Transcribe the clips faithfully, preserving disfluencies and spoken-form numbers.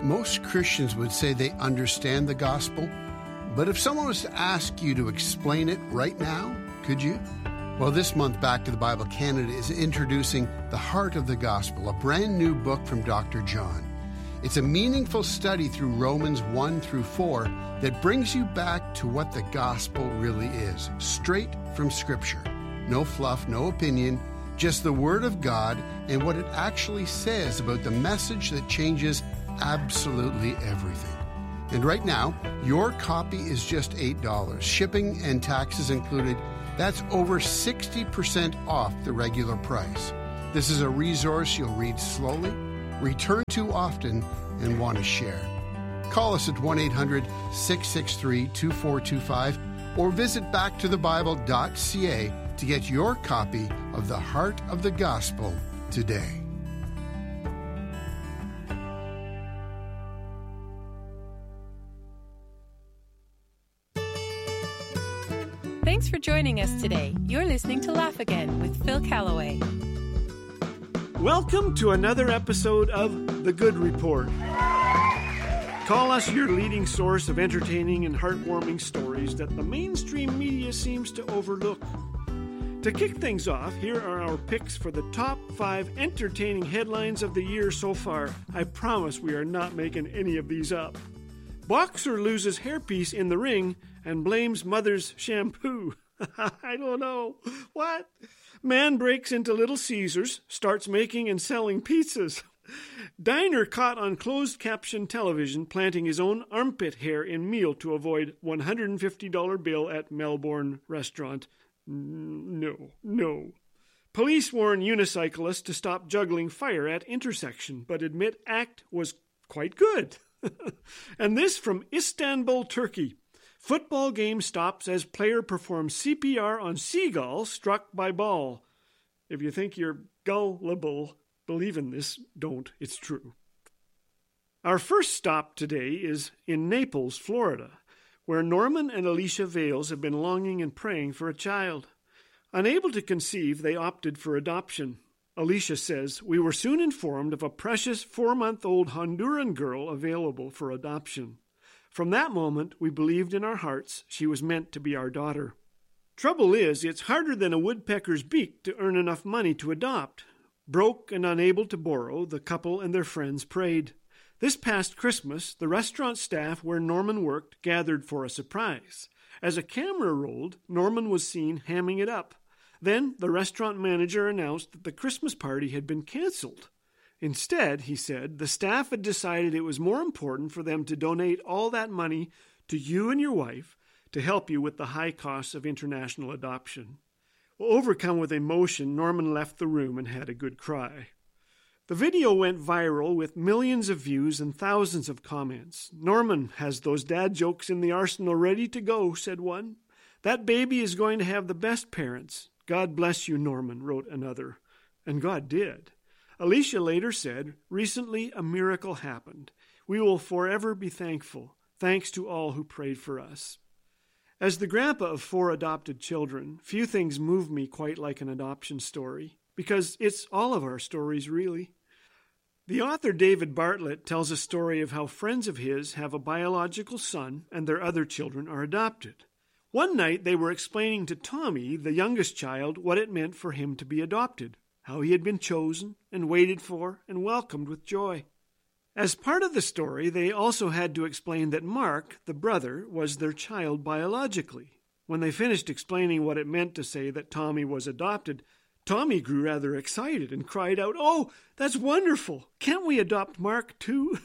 Most Christians would say they understand the gospel, but if someone was to ask you to explain it right now, could you? Well, this month, Back to the Bible Canada is introducing The Heart of the Gospel, a brand new book from Doctor John. It's a meaningful study through Romans one through four that brings you back to what the gospel really is, straight from Scripture. No fluff, no opinion, just the Word of God and what it actually says about the message that changes absolutely everything. And right now, your copy is just eight dollars. Shipping and taxes included. That's over sixty percent off the regular price. This is a resource you'll read slowly, return to often, and want to share. Call us at one eight hundred six six three two four two five or visit back to the bible dot c a to get your copy of The Heart of the Gospel today. Thanks for joining us today. You're listening to Laugh Again with Phil Callaway. Welcome to another episode of The Good Report. Call us your leading source of entertaining and heartwarming stories that the mainstream media seems to overlook. To kick things off, here are our picks for the top five entertaining headlines of the year so far. I promise we are not making any of these up. Boxer loses hairpiece in the ring and blames mother's shampoo. I don't know. What? Man breaks into Little Caesars, starts making and selling pizzas. Diner caught on closed caption television planting his own armpit hair in meal to avoid one hundred fifty dollars bill at Melbourne restaurant. No, no. Police warn unicyclists to stop juggling fire at intersection, but admit act was quite good. And this from Istanbul, Turkey. Football game stops as player performs C P R on seagull struck by ball. If you think you're gullible, believe in this. Don't. It's true. Our first stop today is in Naples, Florida, where Norman and Alicia Vales have been longing and praying for a child. Unable to conceive, they opted for adoption. Alicia says, "We were soon informed of a precious four-month-old Honduran girl available for adoption. From that moment, we believed in our hearts she was meant to be our daughter. Trouble is, it's harder than a woodpecker's beak to earn enough money to adopt. Broke and unable to borrow, the couple and their friends prayed. This past Christmas, the restaurant staff where Norman worked gathered for a surprise. As a camera rolled, Norman was seen hamming it up. Then the restaurant manager announced that the Christmas party had been canceled. Instead, he said, the staff had decided it was more important for them to donate all that money to you and your wife to help you with the high costs of international adoption." Well, overcome with emotion, Norman left the room and had a good cry. The video went viral with millions of views and thousands of comments. "Norman has those dad jokes in the arsenal ready to go," said one. "That baby is going to have the best parents. God bless you, Norman," wrote another. And God did. Alicia later said, "Recently a miracle happened. We will forever be thankful. Thanks to all who prayed for us." As the grandpa of four adopted children, few things move me quite like an adoption story, because it's all of our stories, really. The author David Bartlett tells a story of how friends of his have a biological son and their other children are adopted. One night they were explaining to Tommy, the youngest child, what it meant for him to be adopted, how he had been chosen and waited for and welcomed with joy. As part of the story, they also had to explain that Mark, the brother, was their child biologically. When they finished explaining what it meant to say that Tommy was adopted, Tommy grew rather excited and cried out, "Oh, that's wonderful! Can't we adopt Mark too?"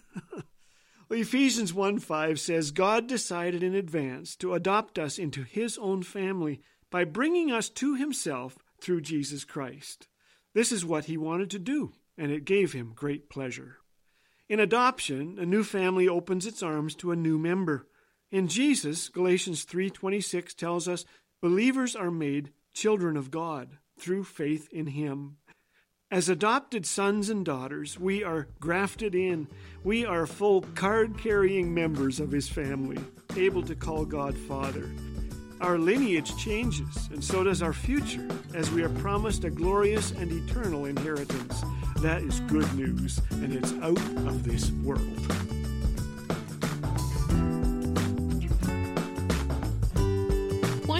Well, Ephesians one five says, "God decided in advance to adopt us into His own family by bringing us to Himself through Jesus Christ." This is what He wanted to do, and it gave Him great pleasure. In adoption, a new family opens its arms to a new member. In Jesus, Galatians three twenty-six tells us, believers are made children of God through faith in Him. As adopted sons and daughters, we are grafted in. We are full card-carrying members of His family, able to call God Father. Our lineage changes, and so does our future, as we are promised a glorious and eternal inheritance. That is good news, and it's out of this world.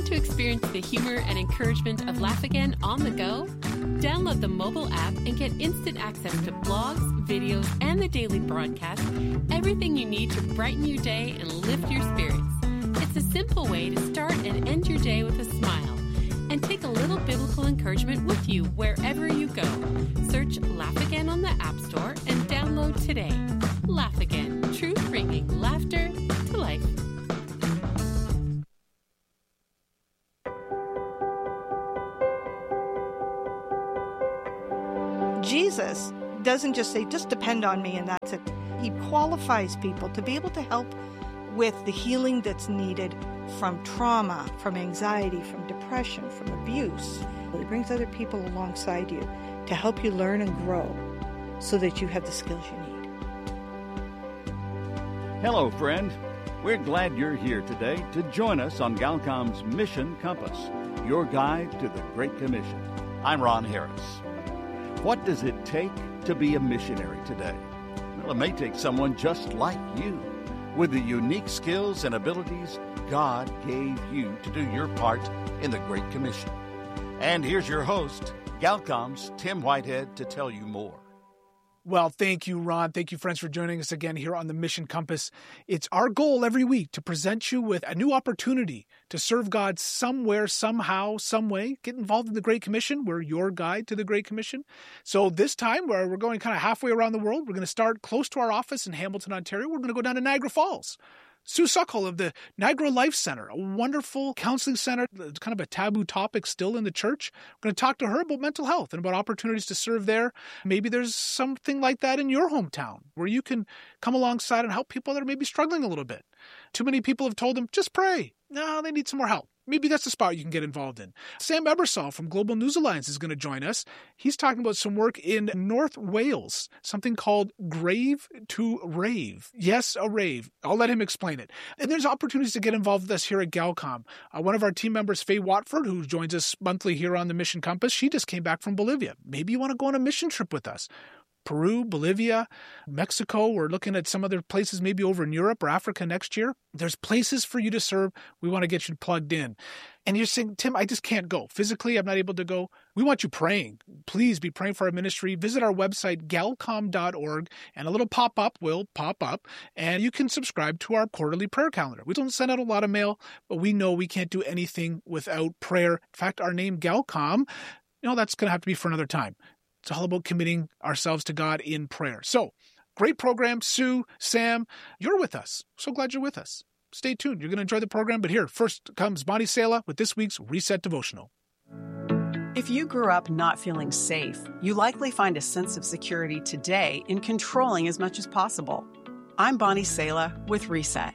to experience the humor and encouragement of Laugh Again on the go? Download the mobile app and get instant access to blogs, videos, and the daily broadcast, everything you need to brighten your day and lift your spirits. It's a simple way to start and end your day with a smile. And take a little biblical encouragement with you wherever you go. Search Laugh Again on the App Store and download today. Laugh Again, truth bringing laughter to life. Jesus doesn't just say, just depend on me and that's it. He qualifies people to be able to help with the healing that's needed from trauma, from anxiety, from depression, from abuse. He brings other people alongside you to help you learn and grow so that you have the skills you need. Hello, friend. We're glad you're here today to join us on Galcom's Mission Compass, your guide to the Great Commission. I'm Ron Harris. What does it take to be a missionary today? Well, it may take someone just like you, with the unique skills and abilities God gave you to do your part in the Great Commission. And here's your host, Galcom's Tim Whitehead, to tell you more. Well, thank you, Ron. Thank you, friends, for joining us again here on the Mission Compass. It's our goal every week to present you with a new opportunity to serve God somewhere, somehow, some way. Get involved in the Great Commission. We're your guide to the Great Commission. So this time, where we're going kind of halfway around the world, we're going to start close to our office in Hamilton, Ontario. We're going to go down to Niagara Falls. Sue Suckle of the Niagara Life Center, a wonderful counseling center, kind of a taboo topic still in the church. We're going to talk to her about mental health and about opportunities to serve there. Maybe there's something like that in your hometown where you can come alongside and help people that are maybe struggling a little bit. Too many people have told them, just pray. No, they need some more help. Maybe that's the spot you can get involved in. Sam Ebersol from Global News Alliance is going to join us. He's talking about some work in North Wales, something called Grave to Rave. Yes, a rave. I'll let him explain it. And there's opportunities to get involved with us here at Galcom. Uh, one of our team members, Faye Watford, who joins us monthly here on the Mission Compass, she just came back from Bolivia. Maybe you want to go on a mission trip with us. Peru, Bolivia, Mexico. We're looking at some other places, maybe over in Europe or Africa next year. There's places for you to serve. We want to get you plugged in. And you're saying, Tim, I just can't go. Physically, I'm not able to go. We want you praying. Please be praying for our ministry. Visit our website, galcom dot org, and a little pop-up will pop up, and you can subscribe to our quarterly prayer calendar. We don't send out a lot of mail, but we know we can't do anything without prayer. In fact, our name, Galcom, you know, that's going to have to be for another time. It's all about committing ourselves to God in prayer. So, great program. Sue, Sam, you're with us. So glad you're with us. Stay tuned. You're going to enjoy the program. But here, first comes Bonnie Sala with this week's Reset Devotional. If you grew up not feeling safe, you likely find a sense of security today in controlling as much as possible. I'm Bonnie Sala with Reset.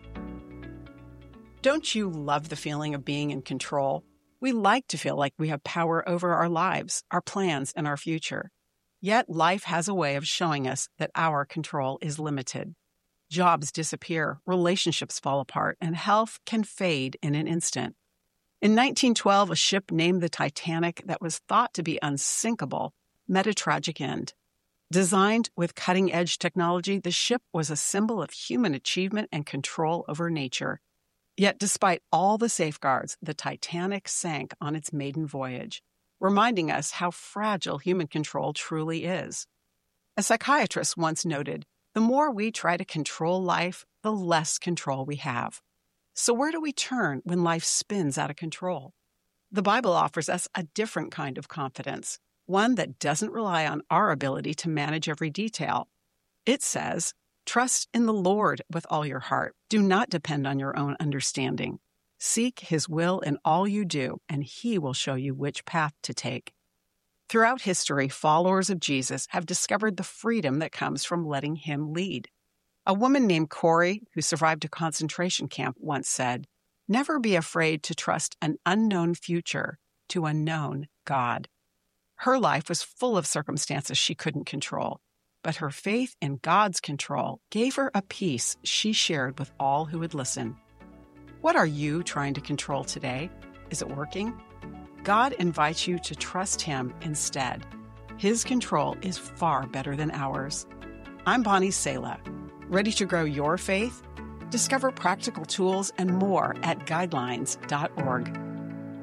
Don't you love the feeling of being in control? We like to feel like we have power over our lives, our plans, and our future. Yet life has a way of showing us that our control is limited. Jobs disappear, relationships fall apart, and health can fade in an instant. In nineteen twelve, a ship named the Titanic that was thought to be unsinkable met a tragic end. Designed with cutting-edge technology, the ship was a symbol of human achievement and control over nature. Yet despite all the safeguards, the Titanic sank on its maiden voyage, reminding us how fragile human control truly is. A psychiatrist once noted, the more we try to control life, the less control we have. So where do we turn when life spins out of control? The Bible offers us a different kind of confidence, one that doesn't rely on our ability to manage every detail. It says, trust in the Lord with all your heart. Do not depend on your own understanding. Seek His will in all you do, and He will show you which path to take. Throughout history, followers of Jesus have discovered the freedom that comes from letting Him lead. A woman named Corrie, who survived a concentration camp, once said, "Never be afraid to trust an unknown future to a known God." Her life was full of circumstances she couldn't control, but her faith in God's control gave her a peace she shared with all who would listen. What are you trying to control today? Is it working? God invites you to trust Him instead. His control is far better than ours. I'm Bonnie Sala. Ready to grow your faith? Discover practical tools and more at guidelines dot org.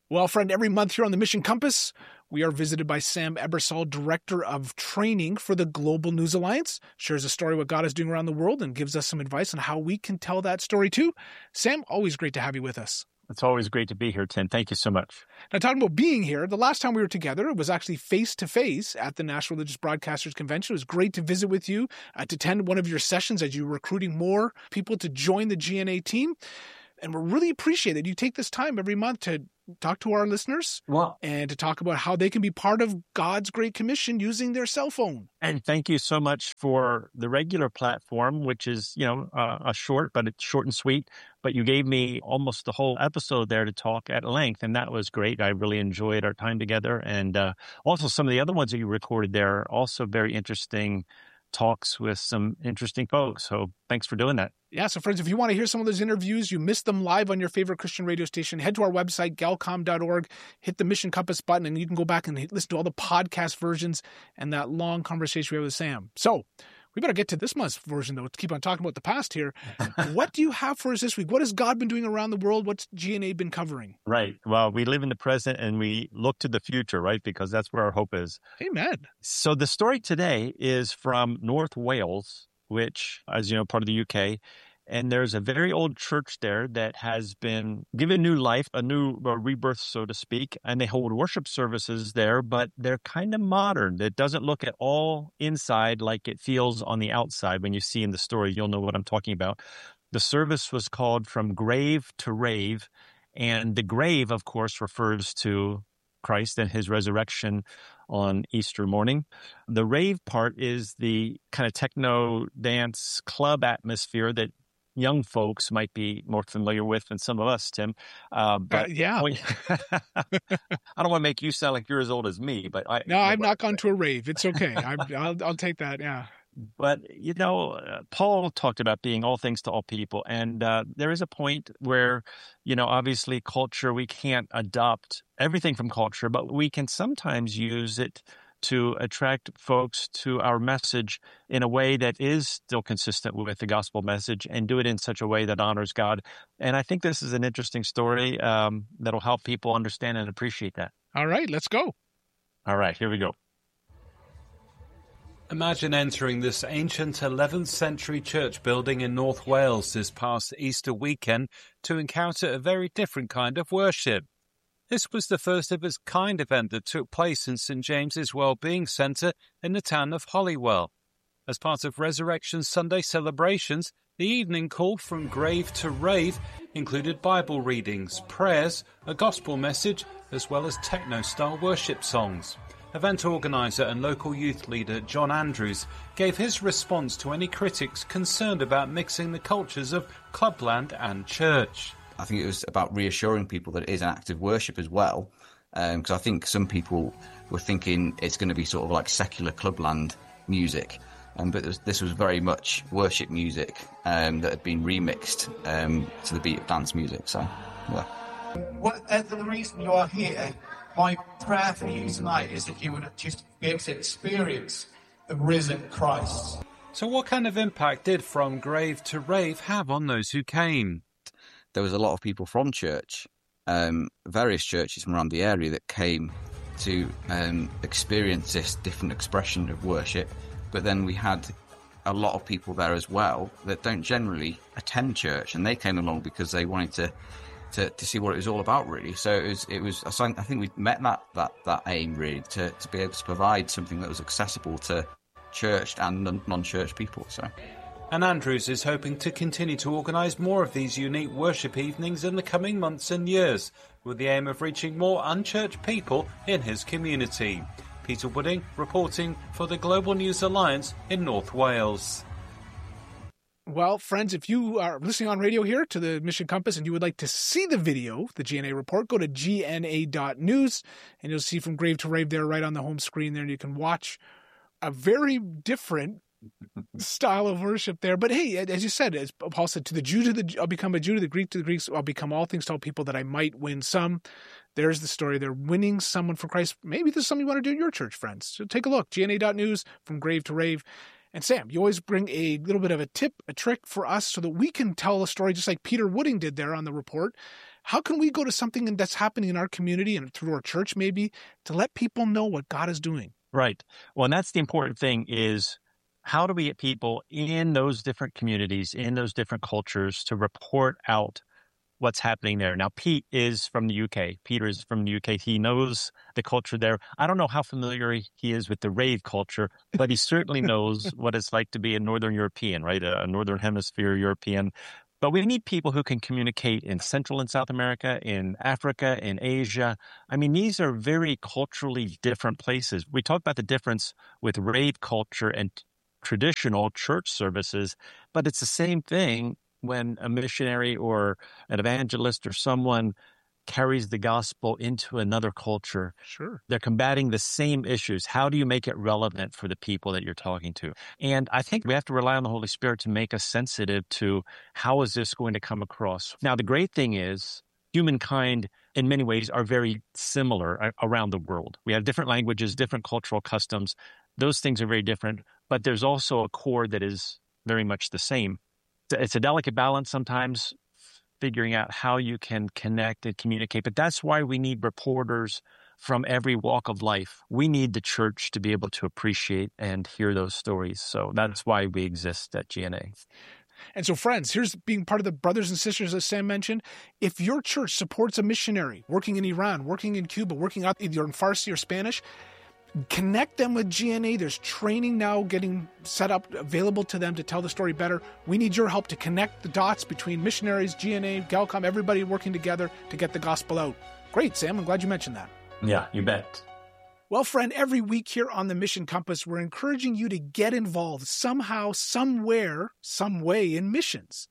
Well, friend, every month here on the Mission Compass, we are visited by Sam Ebersol, Director of Training for the Global News Alliance, shares a story what God is doing around the world and gives us some advice on how we can tell that story too. Sam, always great to have you with us. It's always great to be here, Tim. Thank you so much. Now, talking about being here, the last time we were together, it was actually face-to-face at the National Religious Broadcasters Convention. It was great to visit with you, uh, to attend one of your sessions as you were recruiting more people to join the G N A team. And we really appreciate that you take this time every month to talk to our listeners well, and to talk about how they can be part of God's Great Commission using their cell phone. And thank you so much for the regular platform, which is, you know, uh, a short, but it's short and sweet. But you gave me almost the whole episode there to talk at length, and that was great. I really enjoyed our time together. And uh, also some of the other ones that you recorded there are also very interesting talks with some interesting folks. So thanks for doing that. Yeah, so friends, if you want to hear some of those interviews, you missed them live on your favorite Christian radio station, head to our website, galcom dot org, hit the Mission Compass button, and you can go back and listen to all the podcast versions and that long conversation we had with Sam. So we better get to this month's version, though, to keep on talking about the past here. What do you have for us this week? What has God been doing around the world? What's G N A been covering? Right. Well, we live in the present and we look to the future, right? Because that's where our hope is. Amen. So the story today is from North Wales, which, as you know, part of the U K. And there's a very old church there that has been given new life, a new uh, rebirth, so to speak. And they hold worship services there, but they're kind of modern. It doesn't look at all inside like it feels on the outside. When you see in the story, you'll know what I'm talking about. The service was called From Grave to Rave. And the grave, of course, refers to Christ and his resurrection on Easter morning. The rave part is the kind of techno dance club atmosphere that young folks might be more familiar with than some of us, Tim. Uh, but uh, yeah. I don't want to make you sound like you're as old as me, but I. No, I've not gone to a rave. It's okay. I, I'll, I'll take that. Yeah. But, you know, uh, Paul talked about being all things to all people. And uh, there is a point where, you know, obviously culture, we can't adopt everything from culture, but we can sometimes use it to attract folks to our message in a way that is still consistent with the gospel message and do it in such a way that honors God. And I think this is an interesting story um, that'll help people understand and appreciate that. All right, let's go. All right, here we go. Imagine entering this ancient eleventh century church building in North Wales this past Easter weekend to encounter a very different kind of worship. This was the first of its kind event that took place in Saint James's Wellbeing Centre in the town of Holywell. As part of Resurrection Sunday celebrations, the evening call From Grave to Rave included Bible readings, prayers, a gospel message, as well as techno-style worship songs. Event organiser and local youth leader John Andrews gave his response to any critics concerned about mixing the cultures of clubland and church. I think it was about reassuring people that it is an act of worship as well, because um, I think some people were thinking it's going to be sort of like secular clubland music, um, but was, this was very much worship music um, that had been remixed um, to the beat of dance music. So, yeah. Whatever the reason you are here, my prayer for you tonight is that you would just be able to experience the risen Christ. So what kind of impact did From Grave to Rave have on those who came? There was a lot of people from church, um, various churches from around the area that came to um, experience this different expression of worship. But then we had a lot of people there as well that don't generally attend church, and they came along because they wanted to to, to see what it was all about, really. So it was, it was. I think we met that that that aim really to to be able to provide something that was accessible to church and non-church people. So. And Andrews is hoping to continue to organise more of these unique worship evenings in the coming months and years, with the aim of reaching more unchurched people in his community. Peter Wooding reporting for the Global News Alliance in North Wales. Well, friends, if you are listening on radio here to the Mission Compass and you would like to see the video, the G N A report, go to G N A dot news and you'll see From Grave to Rave there right on the home screen there, and you can watch a very different style of worship there. But hey, as you said, as Paul said, to the Jew to the I'll become a Jew, to the Greek to the Greeks, I'll become all things to all people, that I might win some. There's the story. They're winning someone for Christ. Maybe this is something you want to do in your church, friends. So take a look. G N A dot news, From Grave to Rave. And Sam, you always bring a little bit of a tip, a trick for us so that we can tell a story just like Peter Wooding did there on the report. How can we go to something that's happening in our community and through our church maybe to let people know what God is doing? Right. Well, and that's the important thing is how do we get people in those different communities, in those different cultures to report out what's happening there? Now, Pete is from the U K. Peter is from the U K. He knows the culture there. I don't know how familiar he is with the rave culture, but he certainly knows what it's like to be a Northern European, right? A Northern Hemisphere European. But we need people who can communicate in Central and South America, in Africa, in Asia. I mean, these are very culturally different places. We talk about the difference with rave culture and traditional church services, but it's the same thing when a missionary or an evangelist or someone carries the gospel into another culture. Sure. They're combating the same issues. How do you make it relevant for the people that you're talking to? And I think we have to rely on the Holy Spirit to make us sensitive to how is this going to come across. Now, the great thing is humankind in many ways are very similar around the world. We have different languages, different cultural customs. Those things are very different, but there's also a core that is very much the same. It's a delicate balance sometimes, figuring out how you can connect and communicate. But that's why we need reporters from every walk of life. We need the church to be able to appreciate and hear those stories. So that's why we exist at G N A. And so, friends, here's being part of the brothers and sisters, as Sam mentioned. If your church supports a missionary working in Iran, working in Cuba, working out either in Farsi or Spanish, connect them with G N A. There's training now getting set up, available to them to tell the story better. We need your help to connect the dots between missionaries, G N A, Galcom, everybody working together to get the gospel out. Great, Sam. I'm glad you mentioned that. Yeah, you bet. Well, friend, every week here on the Mission Compass, we're encouraging you to get involved somehow, somewhere, some way in missions.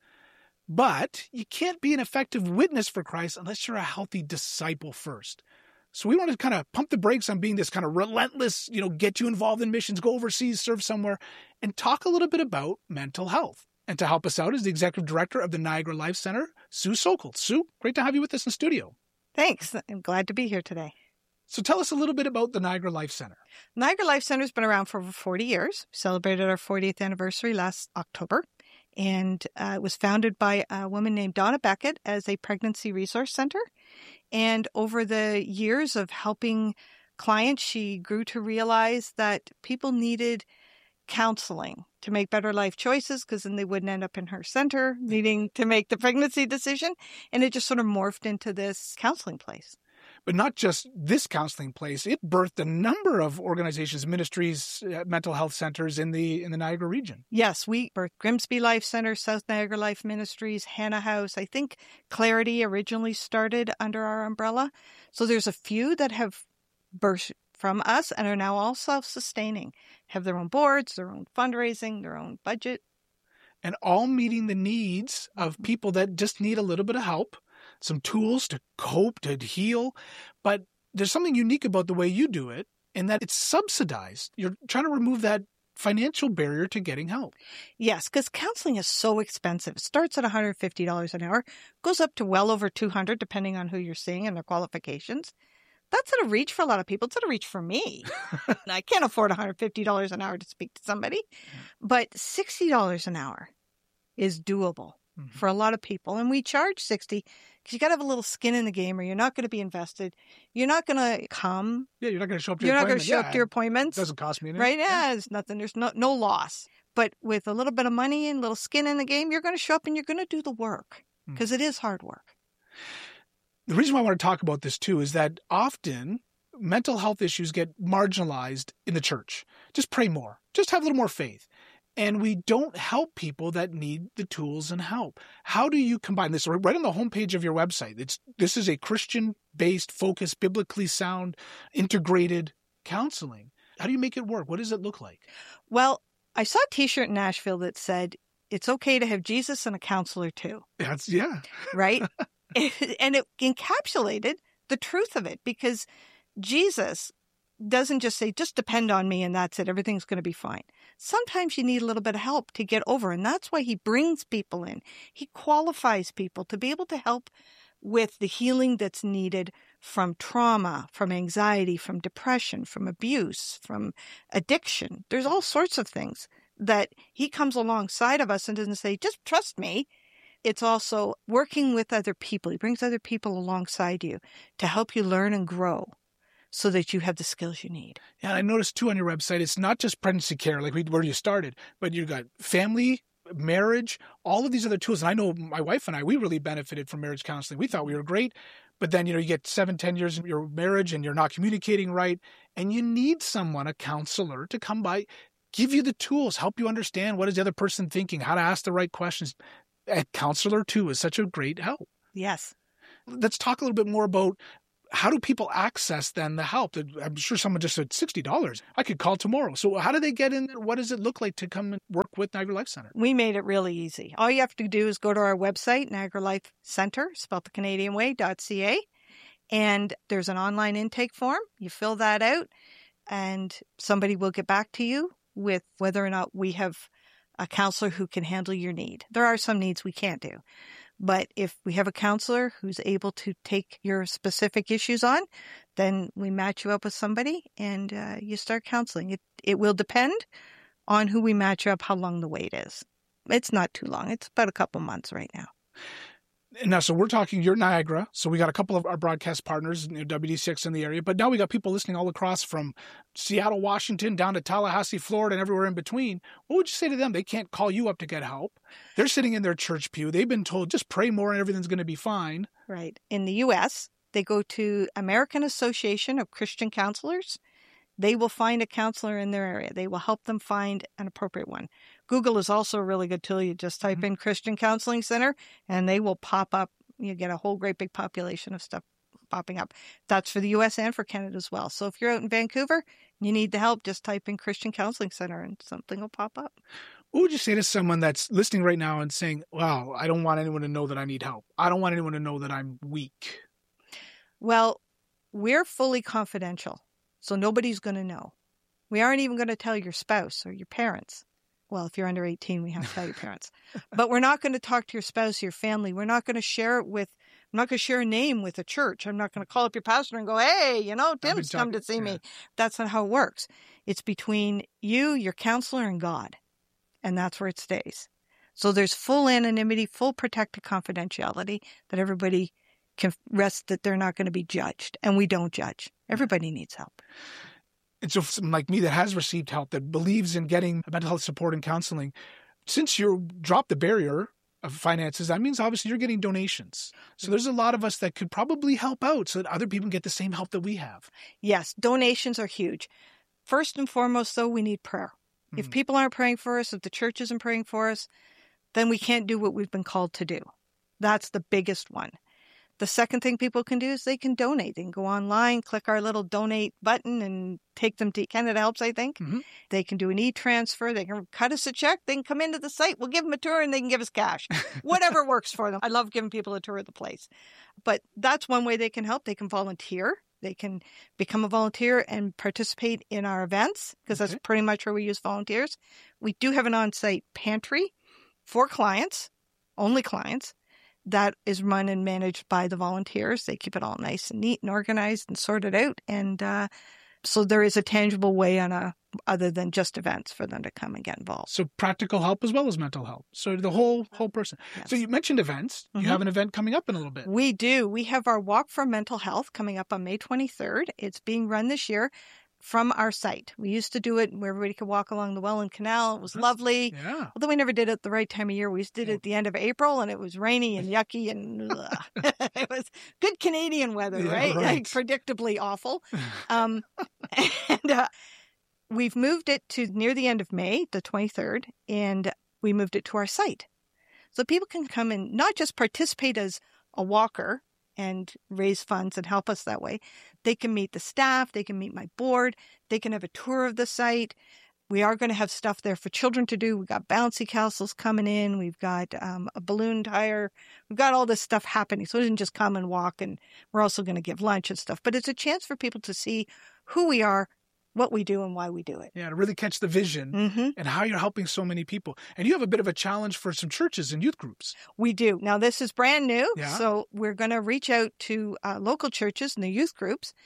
But you can't be an effective witness for Christ unless you're a healthy disciple first. So we want to kind of pump the brakes on being this kind of relentless, you know, get you involved in missions, go overseas, serve somewhere, and talk a little bit about mental health. And to help us out is the executive director of the Niagara Life Center, Sue Sokol. Sue, great to have you with us in studio. Thanks. I'm glad to be here today. So tell us a little bit about the Niagara Life Center. Niagara Life Center has been around for over forty years. We celebrated our fortieth anniversary last October. And uh, it was founded by a woman named Donna Beckett as a pregnancy resource center. And over the years of helping clients, she grew to realize that people needed counseling to make better life choices, because then they wouldn't end up in her center needing to make the pregnancy decision. And it just sort of morphed into this counseling place. But not just this counseling place. It birthed a number of organizations, ministries, uh, mental health centers in the in the Niagara region. Yes, we birthed Grimsby Life Center, South Niagara Life Ministries, Hannah House. I think Clarity originally started under our umbrella. So there's a few that have birthed from us and are now all self-sustaining, have their own boards, their own fundraising, their own budget. And all meeting the needs of people that just need a little bit of help. Some tools to cope, to heal. But there's something unique about the way you do it in that it's subsidized. You're trying to remove that financial barrier to getting help. Yes, because counseling is so expensive. It starts at one hundred fifty dollars an hour, goes up to well over two hundred dollars depending on who you're seeing and their qualifications. That's out of reach for a lot of people. It's out of reach for me. I can't afford one hundred fifty dollars an hour to speak to somebody. But sixty dollars an hour is doable. Mm-hmm. For a lot of people. And we charge sixty dollars because you got to have a little skin in the game or you're not going to be invested. You're not going to come. Yeah, you're not going to show up to your your appointment. You're not going to show yeah, up to your appointments. It doesn't cost me anything. Right? Yeah, there's nothing. There's no, no loss. But with a little bit of money and a little skin in the game, you're going to show up and you're going to do the work because mm-hmm. it is hard work. The reason why I want to talk about this too is that often mental health issues get marginalized in the church. Just pray more. Just have a little more faith. And we don't help people that need the tools and help. How do you combine this? Right on the homepage of your website, it's this is a Christian-based, focused, biblically sound, integrated counseling. How do you make it work? What does it look like? Well, I saw a T-shirt in Nashville that said, it's okay to have Jesus and a counselor too. That's, yeah. Right? And it encapsulated the truth of it because Jesus doesn't just say, just depend on me and that's it. Everything's going to be fine. Sometimes you need a little bit of help to get over. And that's why he brings people in. He qualifies people to be able to help with the healing that's needed from trauma, from anxiety, from depression, from abuse, from addiction. There's all sorts of things that he comes alongside of us and doesn't say, just trust me. it's also working with other people. He brings other people alongside you to help you learn and grow so that you have the skills you need. Yeah, and I noticed too on your website, it's not just pregnancy care, like where you started, but you've got family, marriage, all of these other tools. And I know my wife and I, we really benefited from marriage counseling. We thought we were great. But then, you know, you get seven, ten years in your marriage and you're not communicating right. And you need someone, a counselor, to come by, give you the tools, help you understand what is the other person thinking, how to ask the right questions. A counselor, too, is such a great help. Yes. Let's talk a little bit more about how do people access, then, the help? I'm sure someone just said sixty dollars. I could call tomorrow. So how do they get in there? What does it look like to come and work with Niagara Life Center? We made it really easy. All you have to do is go to our website, Niagara Life Center, spelled the Canadian way, .ca, and there's an online intake form. You fill that out, and somebody will get back to you with whether or not we have a counselor who can handle your need. There are some needs we can't do. But if we have a counselor who's able to take your specific issues on, then we match you up with somebody and uh, you start counseling. It it will depend on who we match you up, how long the wait is. It's not too long. It's about a couple months right now. Now, so we're talking, you're Niagara, so we got a couple of our broadcast partners, you know, W D C X in the area, but now we got people listening all across from Seattle, Washington, down to Tallahassee, Florida, and everywhere in between. What would you say to them? They can't call you up to get help. They're sitting in their church pew. They've been told, just pray more and everything's going to be fine. Right. In the U S, they go to American Association of Christian Counselors. They will find a counselor in their area. They will help them find an appropriate one. Google is also a really good tool. You just type mm-hmm. in Christian Counseling Center, and they will pop up. You get a whole great big population of stuff popping up. That's for the U S and for Canada as well. So if you're out in Vancouver and you need the help, just type in Christian Counseling Center, and something will pop up. What would you say to someone that's listening right now and saying, wow, I don't want anyone to know that I need help. I don't want anyone to know that I'm weak. Well, we're fully confidential. So nobody's going to know. We aren't even going to tell your spouse or your parents. Well, if you're under eighteen, we have to tell your parents. But we're not going to talk to your spouse, your family. We're not going to share it with, I'm not going to share a name with a church. I'm not going to call up your pastor and go, hey, you know, Tim's come to see yeah. me. That's not how it works. It's between you, your counselor, and God. And that's where it stays. So there's full anonymity, full protected confidentiality that everybody can rest that they're not going to be judged. And we don't judge. Everybody needs help. And so someone like me that has received help, that believes in getting mental health support and counseling, since you dropped the barrier of finances, that means obviously you're getting donations. So there's a lot of us that could probably help out so that other people can get the same help that we have. Yes, donations are huge. First and foremost, though, we need prayer. Mm-hmm. If people aren't praying for us, if the church isn't praying for us, then we can't do what we've been called to do. That's the biggest one. The second thing people can do is they can donate. They can go online, click our little donate button, and take them to Canada Helps, I think. Mm-hmm. They can do an e-transfer. They can cut us a check. They can come into the site. We'll give them a tour, and they can give us cash. Whatever works for them. I love giving people a tour of the place. But that's one way they can help. They can volunteer. They can become a volunteer and participate in our events, because okay. that's pretty much where we use volunteers. We do have an on-site pantry for clients, only clients, that is run and managed by the volunteers. They keep it all nice and neat and organized and sorted out. And uh, so there is a tangible way on a other than just events for them to come and get involved. So practical help as well as mental help. So the whole whole person. Yes. So you mentioned events. Mm-hmm. You have an event coming up in a little bit. We do. We have our Walk for Mental Health coming up on May twenty-third. It's being run this year from our site. We used to do it where everybody could walk along the Welland Canal. It was lovely. Yeah. Although we never did it at the right time of year. We did it at the end of April, and it was rainy and yucky, and it was good Canadian weather, yeah, right? right. Like, predictably awful. Um, and uh, we've moved it to near the end of May, the twenty-third, and we moved it to our site. So people can come and not just participate as a walker and raise funds and help us that way. They can meet the staff. They can meet my board. They can have a tour of the site. We are going to have stuff there for children to do. We've got bouncy castles coming in. We've got um, a balloon tire. We've got all this stuff happening. So it isn't just come and walk, and we're also going to give lunch and stuff. But it's a chance for people to see who we are, what we do, and why we do it. Yeah, to really catch the vision mm-hmm. and how you're helping so many people. And you have a bit of a challenge for some churches and youth groups. We do. Now, this is brand new. Yeah. So we're going to reach out to uh, local churches and the youth groups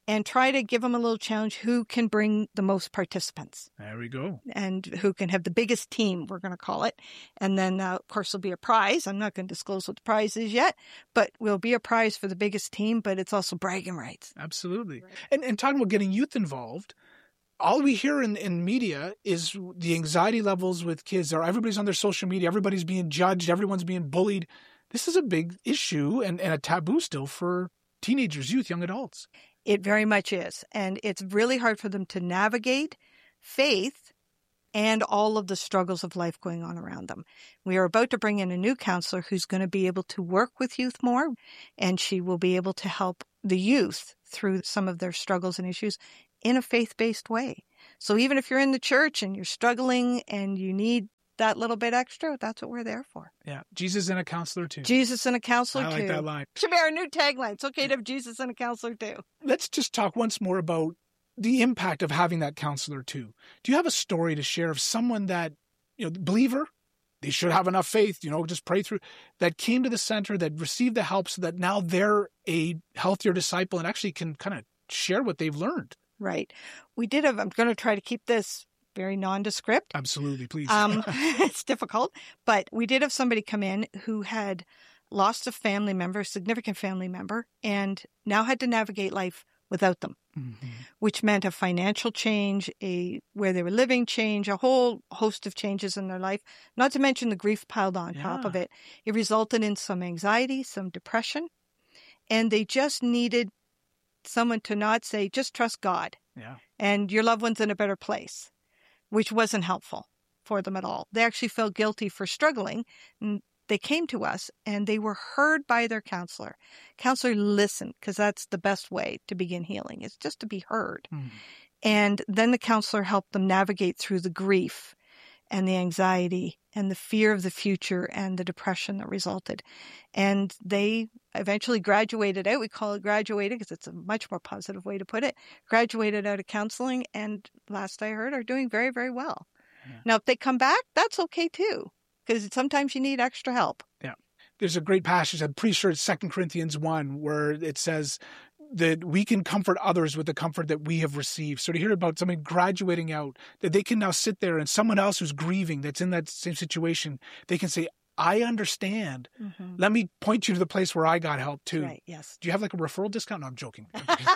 and try to give them a little challenge. Who can bring the most participants? There we go. And who can have the biggest team, we're going to call it. And then, uh, of course, there'll be a prize. I'm not going to disclose what the prize is yet, but will be a prize for the biggest team, but it's also bragging rights. Absolutely. Right. And, and talking about getting youth involved, all we hear in, in media is the anxiety levels with kids. Are everybody's on their social media. Everybody's being judged. Everyone's being bullied. This is a big issue and, and a taboo still for teenagers, youth, young adults. It very much is. And it's really hard for them to navigate faith and all of the struggles of life going on around them. We are about to bring in a new counselor who's going to be able to work with youth more, and she will be able to help the youth through some of their struggles and issues in a faith-based way. So even if you're in the church and you're struggling and you need that little bit extra, that's what we're there for. Yeah. Jesus and a counselor too. Jesus and a counselor too. I like that line. Should be our new tagline. It's okay to have Jesus and a counselor too. Let's just talk once more about the impact of having that counselor too. Do you have a story to share of someone that, you know, believer, they should have enough faith, you know, just pray through, that came to the center, that received the help so that now they're a healthier disciple and actually can kind of share what they've learned? Right. We did have, I'm going to try to keep this very nondescript. Absolutely, please. um, it's difficult, but we did have somebody come in who had lost a family member, a significant family member, and now had to navigate life without them, mm-hmm. which meant a financial change, a where they were living change, a whole host of changes in their life, not to mention the grief piled on yeah. top of it. It resulted in some anxiety, some depression, and they just needed someone to not say, just trust God, yeah. and your loved one's in a better place, which wasn't helpful for them at all. They actually felt guilty for struggling. And they came to us and they were heard by their counselor. Counselor listened, because that's the best way to begin healing, is just to be heard. Mm. And then the counselor helped them navigate through the grief and the anxiety and the fear of the future and the depression that resulted. And they eventually graduated out. We call it graduated because it's a much more positive way to put it. Graduated out of counseling, and last I heard are doing very, very well. Yeah. Now, if they come back, that's okay too, because sometimes you need extra help. Yeah. There's a great passage, I'm pretty sure it's Second Corinthians one, where it says that we can comfort others with the comfort that we have received. So to hear about somebody graduating out, that they can now sit there and someone else who's grieving, that's in that same situation, they can say, I understand. Mm-hmm. Let me point you to the place where I got help too. Right, yes. Do you have like a referral discount? No, I'm joking.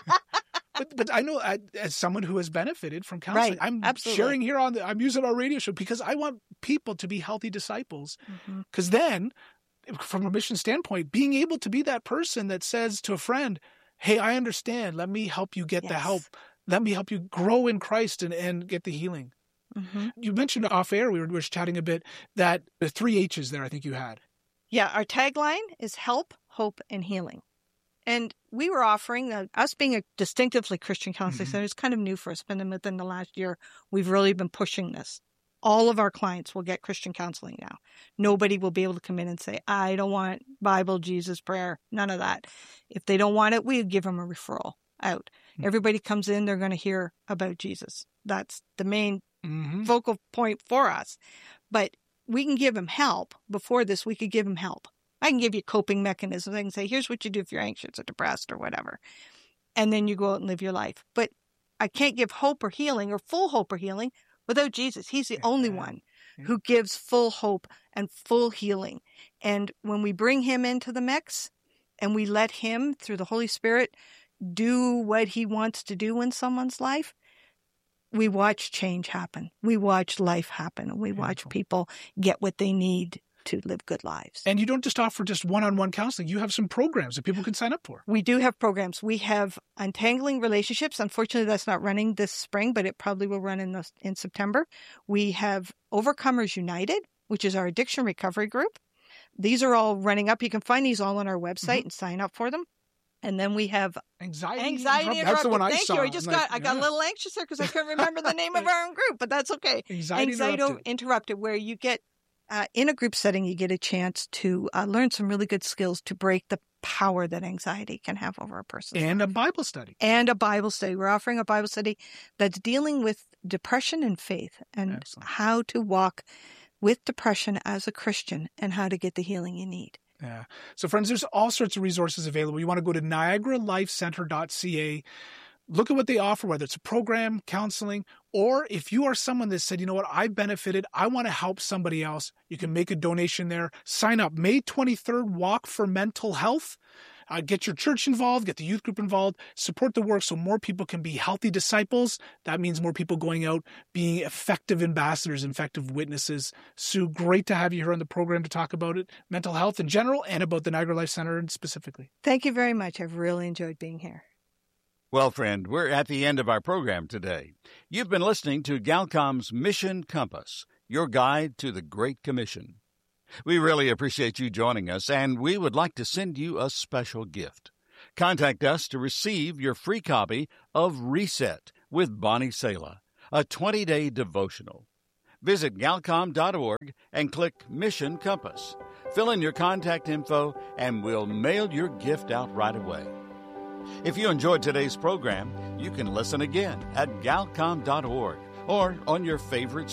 but but I know I, as someone who has benefited from counseling, right, I'm absolutely. sharing here on the, I'm using our radio show because I want people to be healthy disciples. Because mm-hmm. then, from a mission standpoint, being able to be that person that says to a friend, hey, I understand. Let me help you get yes. the help. Let me help you grow in Christ and, and get the healing. Mm-hmm. You mentioned off air, we were, we were chatting a bit, that the three H's there I think you had. Yeah, our tagline is help, hope, and healing. And we were offering, uh, us being a distinctively Christian counseling mm-hmm. center is kind of new for us. But within the last year, we've really been pushing this. All of our clients will get Christian counseling now. Nobody will be able to come in and say, I don't want Bible, Jesus, prayer, none of that. If they don't want it, we give them a referral out. Mm-hmm. Everybody comes in, they're going to hear about Jesus. That's the main mm-hmm. focal point for us. But we can give them help. Before this, we could give them help. I can give you coping mechanisms. I can say, here's what you do if you're anxious or depressed or whatever. And then you go out and live your life. But I can't give hope or healing or full hope or healing without Jesus. He's the only one who gives full hope and full healing. And when we bring him into the mix and we let him, through the Holy Spirit, do what he wants to do in someone's life, we watch change happen. We watch life happen. And we Beautiful. watch people get what they need to live good lives. And you don't just offer just one-on-one counseling. You have some programs that people can sign up for. We do have programs. We have Untangling Relationships. Unfortunately, that's not running this spring, but it probably will run in the, in September. We have Overcomers United, which is our addiction recovery group. These are all running up. You can find these all on our website mm-hmm. and sign up for them. And then we have Anxiety, anxiety Interrupted. That's the one I Thank saw. you. I just like, got I got yeah. a little anxious there because I couldn't remember the name of our own group, but that's okay. Anxiety, Anxiety Interrupted. Interrupted, where you get Uh, in a group setting, you get a chance to uh, learn some really good skills to break the power that anxiety can have over a person. And life. a Bible study. And a Bible study. We're offering a Bible study that's dealing with depression and faith and Excellent. how to walk with depression as a Christian and how to get the healing you need. Yeah. So friends, there's all sorts of resources available. You want to go to niagara life center dot c a. look at what they offer, whether it's a program, counseling, or if you are someone that said, you know what, I benefited, I want to help somebody else, you can make a donation there. Sign up. May twenty-third, Walk for Mental Health. Uh, get your church involved, get the youth group involved, support the work so more people can be healthy disciples. That means more people going out, being effective ambassadors, effective witnesses. Sue, great to have you here on the program to talk about it, mental health in general, and about the Niagara Life Center specifically. Thank you very much. I've really enjoyed being here. Well, friend, we're at the end of our program today. You've been listening to Galcom's Mission Compass, your guide to the Great Commission. We really appreciate you joining us, and we would like to send you a special gift. Contact us to receive your free copy of Reset with Bonnie Sala, a twenty-day devotional. Visit galcom dot org and click Mission Compass. Fill in your contact info, and we'll mail your gift out right away. If you enjoyed today's program, you can listen again at galcom dot org or on your favorite